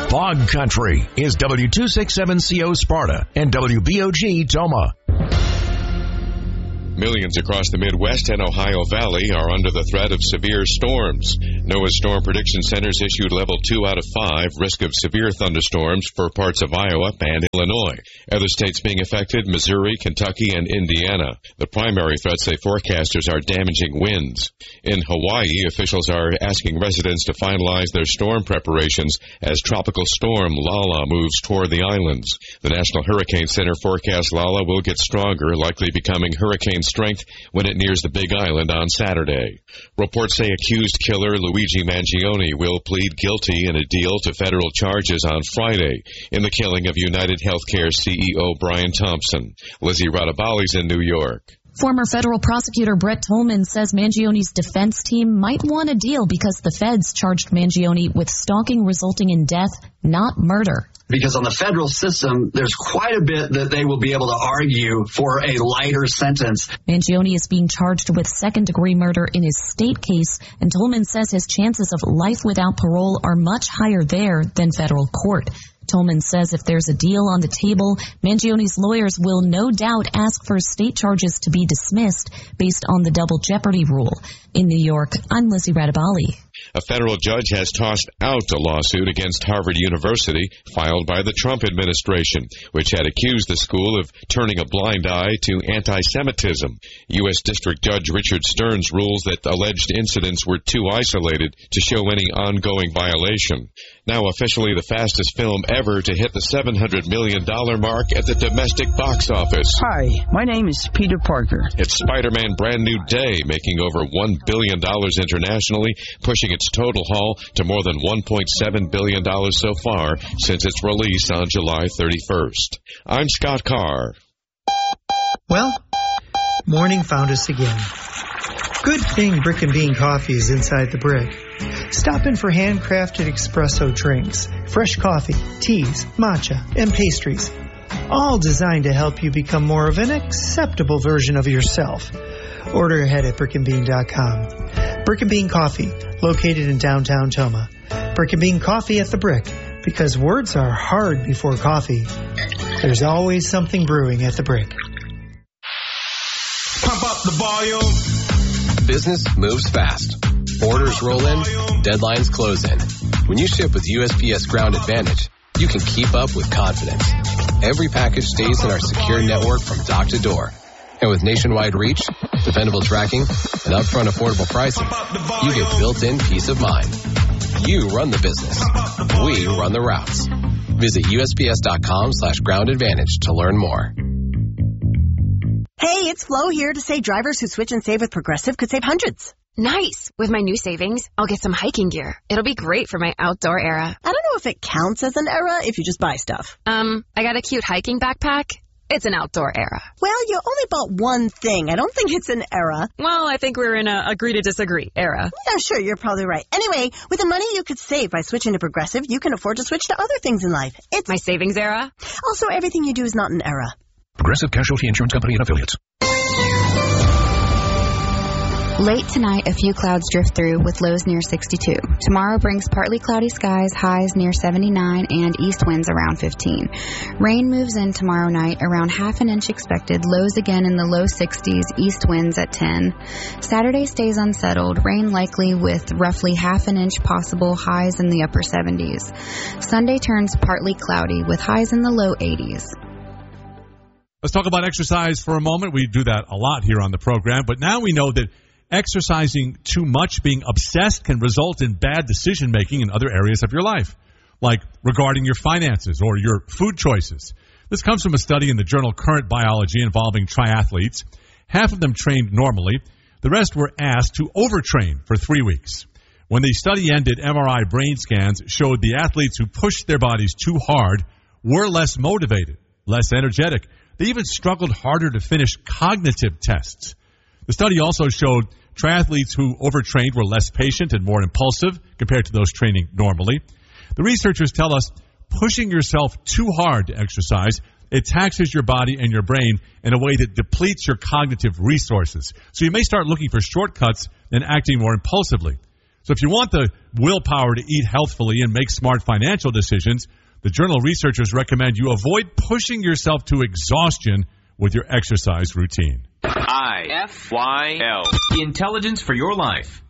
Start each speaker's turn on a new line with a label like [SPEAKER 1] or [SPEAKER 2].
[SPEAKER 1] Fog Country is W267CO Sparta and WBOG Toma.
[SPEAKER 2] Millions across the Midwest and Ohio Valley are under the threat of severe storms. NOAA's Storm Prediction Centers issued level 2 out of 5, risk of severe thunderstorms for parts of Iowa and Illinois. Other states being affected, Missouri, Kentucky, and Indiana. The primary threats, say forecasters, are damaging winds. In Hawaii, officials are asking residents to finalize their storm preparations as Tropical Storm Lala moves toward the islands. The National Hurricane Center forecasts Lala will get stronger, likely becoming hurricane strength when it nears the Big Island on Saturday. Reports say accused killer Luigi Mangione will plead guilty in a deal to federal charges on Friday in the killing of United Healthcare CEO Brian Thompson. Lizzie Radabali's in New York.
[SPEAKER 3] Former federal prosecutor Brett Tolman says Mangione's defense team might want a deal because the feds charged Mangione with stalking resulting in death, not murder.
[SPEAKER 4] Because on the federal system, there's quite a bit that they will be able to argue for a lighter sentence.
[SPEAKER 3] Mangione is being charged with second-degree murder in his state case, and Tolman says his chances of life without parole are much higher there than federal court. Tolman says if there's a deal on the table, Mangione's lawyers will no doubt ask for state charges to be dismissed based on the double jeopardy rule. In New York, I'm Lizzie Radabali.
[SPEAKER 2] A federal judge has tossed out a lawsuit against Harvard University filed by the Trump administration, which had accused the school of turning a blind eye to anti-Semitism. U.S. District Judge Richard Stearns rules that alleged incidents were too isolated to show any ongoing violation. Now officially the fastest film ever to hit the $700 million mark at the domestic box office.
[SPEAKER 5] Hi, my name is Peter Parker.
[SPEAKER 2] It's Spider-Man Brand New Day, making over $1 billion internationally, pushing its total haul to more than $1.7 billion so far since its release on July 31st. I'm Scott Carr.
[SPEAKER 6] Well, morning found us again. Good thing Brick and Bean Coffee is inside the Brick. Stop in for handcrafted espresso drinks, fresh coffee, teas, matcha, and pastries. All designed to help you become more of an acceptable version of yourself. Order ahead at brickandbean.com. Brick and Bean Coffee, located in downtown Toma. Brick and Bean Coffee at the Brick, because words are hard before coffee. There's always something brewing at the Brick.
[SPEAKER 7] Pump up the volume.
[SPEAKER 8] Business moves fast. Orders roll in, deadlines close in. When you ship with USPS Ground Advantage, you can keep up with confidence. Every package stays in our secure network from dock to door. And with nationwide reach, dependable tracking, and upfront affordable pricing, you get built-in peace of mind. You run the business. We run the routes. Visit USPS.com/Ground Advantage to learn more.
[SPEAKER 9] Hey, it's Flo here to say drivers who switch and save with Progressive could save hundreds.
[SPEAKER 10] Nice. With my new savings, I'll get some hiking gear. It'll be great for my outdoor era.
[SPEAKER 9] I don't know if it counts as an era if you just buy stuff.
[SPEAKER 10] I got a cute hiking backpack. It's an outdoor era.
[SPEAKER 9] Well, you only bought one thing. I don't think it's an era.
[SPEAKER 10] Well, I think we're in a agree to disagree era.
[SPEAKER 9] Yeah, sure, you're probably right. Anyway, with the money you could save by switching to Progressive, you can afford to switch to other things in life. It's
[SPEAKER 10] my savings era.
[SPEAKER 9] Also, everything you do is not an era.
[SPEAKER 1] Progressive Casualty Insurance Company and Affiliates.
[SPEAKER 11] Late tonight, a few clouds drift through with lows near 62. Tomorrow brings partly cloudy skies, highs near 79, and east winds around 15. Rain moves in tomorrow night, around half an inch expected, lows again in the low 60s, east winds at 10. Saturday stays unsettled, rain likely with roughly half an inch possible, highs in the upper 70s. Sunday turns partly cloudy with highs in the low 80s.
[SPEAKER 12] Let's talk about exercise for a moment. We do that a lot here on the program, but now we know that exercising too much, being obsessed, can result in bad decision-making in other areas of your life, like regarding your finances or your food choices. This comes from a study in the journal Current Biology involving triathletes. Half of them trained normally. The rest were asked to overtrain for 3 weeks. When the study ended, MRI brain scans showed the athletes who pushed their bodies too hard were less motivated, less energetic. They even struggled harder to finish cognitive tests. The study also showed triathletes who overtrained were less patient and more impulsive compared to those training normally. The researchers tell us pushing yourself too hard to exercise, it taxes your body and your brain in a way that depletes your cognitive resources. So you may start looking for shortcuts and acting more impulsively. So if you want the willpower to eat healthfully and make smart financial decisions, the Journal researchers recommend you avoid pushing yourself to exhaustion with your exercise routine.
[SPEAKER 13] IFYL. Intelligence for your life.